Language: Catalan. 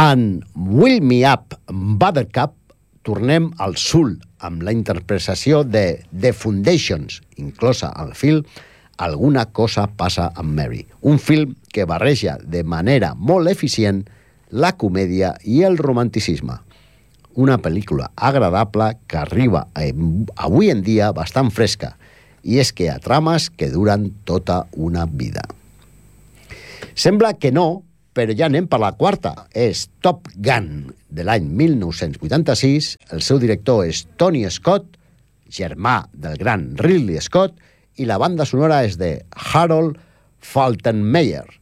En Wheel Me Up, Buttercup, tornem al Soul amb la interpretació de The Foundations, inclosa al film Alguna cosa passa amb Mary, un film que barreja de manera molt eficient la comèdia i el romanticisme. Una pel·lícula agradable que arriba avui en dia bastant fresca, i és que hi ha trames que duren tota una vida. Sembla que no, però ja anem per la quarta. És Top Gun, de l'any 1986. El seu director és Tony Scott, germà del gran Ridley Scott, i la banda sonora és de Harold Faltermeyer.